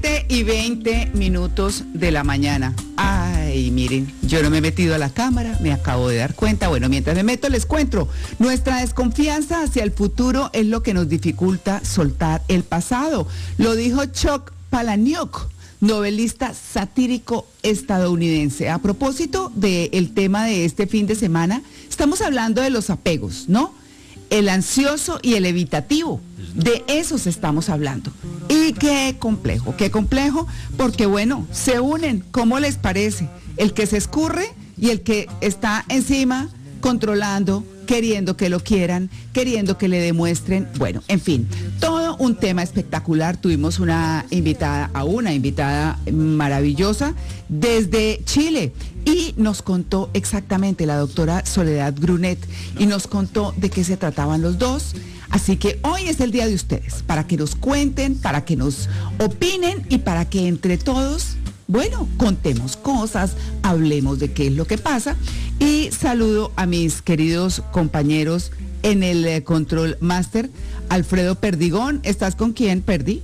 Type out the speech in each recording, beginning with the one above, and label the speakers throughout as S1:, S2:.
S1: 7:20 de la mañana. Ay, miren, yo no me he metido a la cámara, me acabo de dar cuenta. Bueno, mientras me meto les cuento. Nuestra desconfianza hacia el futuro es lo que nos dificulta soltar el pasado. Lo dijo Chuck Palahniuk, novelista satírico estadounidense. A propósito del tema de este fin de semana, estamos hablando de los apegos, ¿no? El ansioso y el evitativo. De esos estamos hablando. Y qué complejo, porque bueno, se unen, ¿cómo les parece? El que se escurre y el que está encima, controlando, queriendo que lo quieran, queriendo que le demuestren, bueno, en fin, todo un tema espectacular. Tuvimos una invitada maravillosa desde Chile y nos contó exactamente, la doctora Soledad Grunet, y nos contó de qué se trataban los dos. Así que hoy es el día de ustedes, para que nos cuenten, para que nos opinen y para que entre todos, bueno, contemos cosas, hablemos de qué es lo que pasa. Y saludo a mis queridos compañeros en el Control Master, Alfredo Perdigón. ¿Estás con quién, Perdi?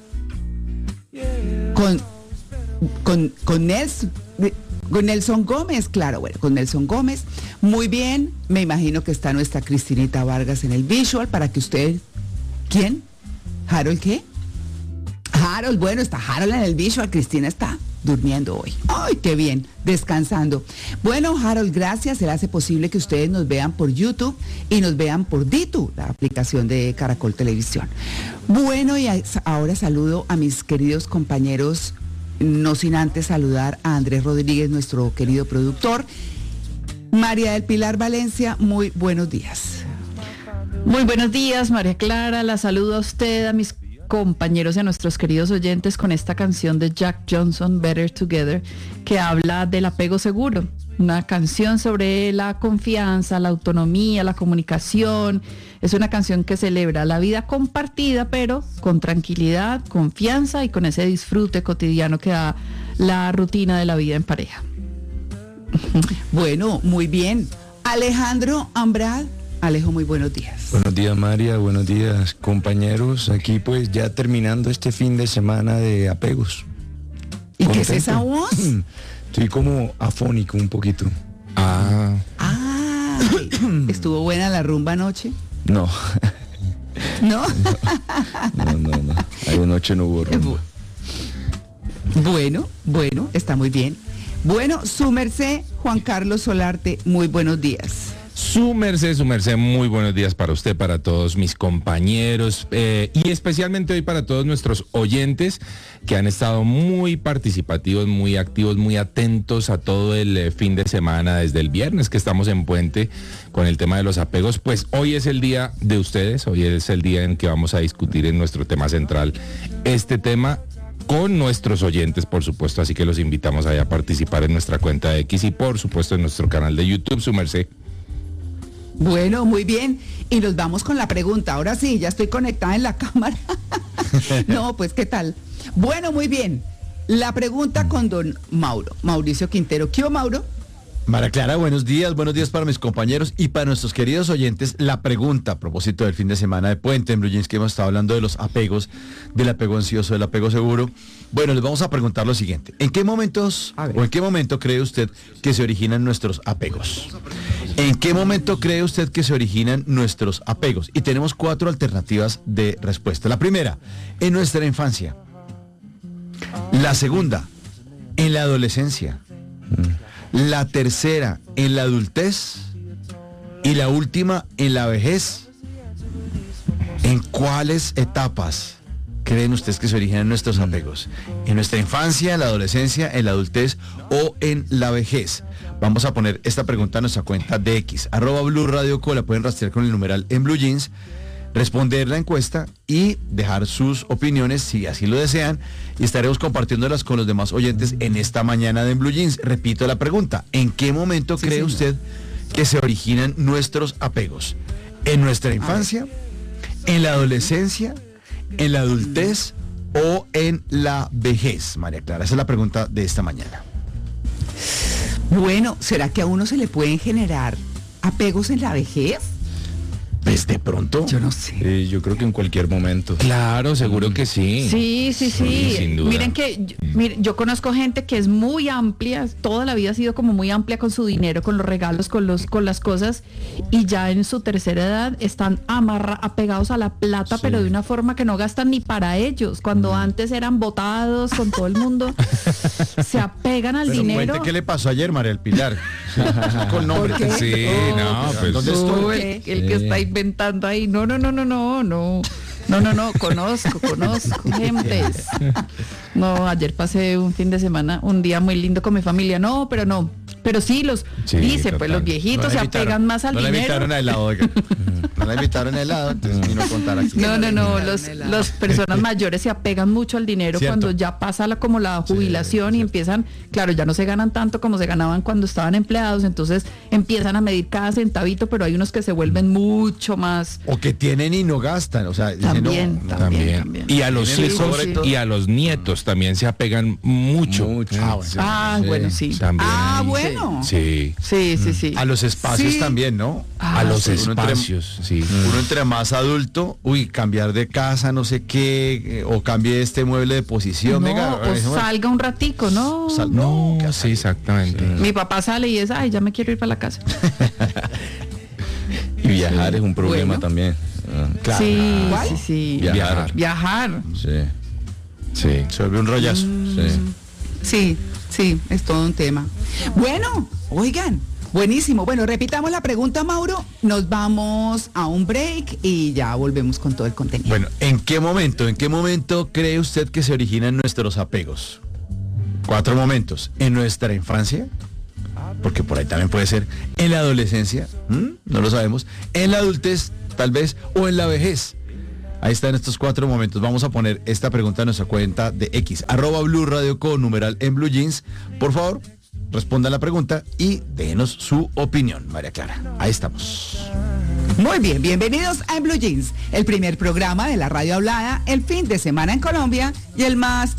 S1: Con Nelson Gómez, claro, bueno, con Nelson Gómez. Muy bien, me imagino que está nuestra Cristinita Vargas en el visual para que usted... ¿Quién? ¿Harold qué? Harold, bueno, está Harold en el visual, Cristina está durmiendo hoy. ¡Ay, qué bien! Descansando. Bueno, Harold, gracias. Él hace posible que ustedes nos vean por YouTube y nos vean por Ditu, la aplicación de Caracol Televisión. Bueno, y ahora saludo a mis queridos compañeros, no sin antes saludar a Andrés Rodríguez, nuestro querido productor. María del Pilar Valencia, muy buenos días.
S2: Muy buenos días, María Clara. La saludo a usted, a mis compañeros y a nuestros queridos oyentes con esta canción de Jack Johnson, Better Together, que habla del apego seguro. Una canción sobre la confianza, la autonomía, la comunicación. Es una canción que celebra la vida compartida, pero con tranquilidad, confianza y con ese disfrute cotidiano que da la rutina de la vida en pareja.
S1: Bueno, muy bien. Alejandro Ambrad. Alejo, muy buenos días.
S3: Buenos días, María, buenos días, compañeros. Aquí pues ya terminando este fin de semana de apegos.
S1: ¿Y qué es esa voz?
S3: Estoy como afónico un poquito.
S1: ¿Estuvo buena la rumba anoche?
S3: No.
S1: ¿No?
S3: No. Anoche no hubo rumba.
S1: Bueno, está muy bien. Bueno, su merced, Juan Carlos Solarte, muy buenos días.
S4: Su merced, muy buenos días para usted, para todos mis compañeros y especialmente hoy para todos nuestros oyentes que han estado muy participativos, muy activos, muy atentos a todo el fin de semana desde el viernes que estamos en puente con el tema de los apegos. Pues hoy es el día de ustedes, hoy es el día en que vamos a discutir en nuestro tema central este tema con nuestros oyentes, por supuesto, así que los invitamos a participar en nuestra cuenta de X y por supuesto en nuestro canal de YouTube, su merced.
S1: Bueno, muy bien. Y nos vamos con la pregunta. Ahora sí, ya estoy conectada en la cámara. No, pues, ¿qué tal? Bueno, muy bien. La pregunta con don Mauricio Quintero. ¿Qué hubo, Mauro?
S5: María Clara, buenos días para mis compañeros y para nuestros queridos oyentes. La pregunta a propósito del fin de semana de puente en Blue Jeans, que hemos estado hablando de los apegos, del apego ansioso, del apego seguro. Bueno, les vamos a preguntar lo siguiente. ¿En qué momento cree usted que se originan nuestros apegos? ¿En qué momento cree usted que se originan nuestros apegos? Y tenemos 4 alternativas de respuesta. La primera, en nuestra infancia. La segunda, en la adolescencia. La tercera, en la adultez. Y la última, en la vejez. ¿En cuáles etapas creen ustedes que se originan nuestros apegos? ¿En nuestra infancia, en la adolescencia, en la adultez o en la vejez? Vamos a poner esta pregunta a nuestra cuenta de X, @Blue Radio Co, la pueden rastrear con el numeral en Blue Jeans, responder la encuesta y dejar sus opiniones si así lo desean, y estaremos compartiéndolas con los demás oyentes en esta mañana de en Blue Jeans. Repito la pregunta, ¿en qué momento cree usted que se originan nuestros apegos? ¿En nuestra infancia, en la adolescencia, en la adultez o en la vejez? María Clara, esa es la pregunta de esta mañana.
S1: Bueno, ¿será que a uno se le pueden generar apegos en la vejez?
S5: Pues de pronto.
S1: Yo no sé.
S3: Yo creo que en cualquier momento.
S4: Claro, seguro que sí.
S2: Sí.
S4: sin duda.
S2: Miren, yo conozco gente que es muy amplia, toda la vida ha sido como muy amplia con su dinero, con los regalos, con las cosas, y ya en su tercera edad están apegados a la plata, pero de una forma que no gastan ni para ellos. Cuando antes eran botados con todo el mundo, se apegan al
S5: Pero
S2: dinero.
S5: cuente qué le pasó ayer, María del Pilar. Con nombre.
S1: ¿Por qué?
S4: Sí, no, pues.
S5: ¿Dónde estuvo?
S2: El que está inventando ahí. No. Conozco gentes. No, ayer pasé un fin de semana, un día muy lindo con mi familia. No, pero sí,
S4: Sí,
S2: pues los viejitos se apegan más al
S5: no
S2: dinero.
S5: La invitaron a helado, oiga. No la invitaron a helado, entonces vino a contar aquí.
S2: No, las personas mayores se apegan mucho al dinero.
S5: Cierto.
S2: Cuando ya pasa como la jubilación y empiezan, claro, ya no se ganan tanto como se ganaban cuando estaban empleados, entonces empiezan a medir cada centavito, pero hay unos que se vuelven mucho más.
S5: O que tienen y no gastan, o sea, dicen,
S2: También.
S4: Y a los
S5: Sí,
S4: hijos
S5: sí.
S4: y a los nietos también se apegan mucho.
S2: Bueno, sí.
S4: También.
S1: Bueno.
S4: Sí.
S2: Sí.
S5: a los espacios
S1: Sí.
S5: también, ¿no?
S4: A los
S5: sí.
S4: espacios, sí.
S5: Uno entre más adulto, cambiar de casa, no sé qué, o cambie este mueble de posición, venga.
S2: o salga un ratico, ¿no?
S5: No,
S4: Sí, exactamente.
S2: Mi papá sale y es, ya me quiero ir para la casa.
S3: Y viajar es un problema
S2: Bueno.
S3: también.
S5: claro.
S2: Sí.
S3: Viajar.
S2: Viajar.
S3: Sí.
S4: Sí.
S5: Se vuelve un rollazo.
S1: Sí, es todo un tema. Bueno, oigan, buenísimo. Bueno, repitamos la pregunta, Mauro. Nos vamos a un break y ya volvemos con todo el contenido.
S5: Bueno, ¿en qué momento cree usted que se originan nuestros apegos? 4 momentos. ¿En nuestra infancia? Porque por ahí también puede ser. ¿En la adolescencia? No lo sabemos. ¿En la adultez? Tal vez. ¿O en la vejez? Ahí están estos 4 momentos. Vamos a poner esta pregunta en nuestra cuenta de X, @Blue Radio con numeral en Blue Jeans. Por favor, respondan la pregunta y déjenos su opinión, María Clara. Ahí estamos.
S1: Muy bien, bienvenidos a En Blue Jeans, el primer programa de la radio hablada, el fin de semana en Colombia y el más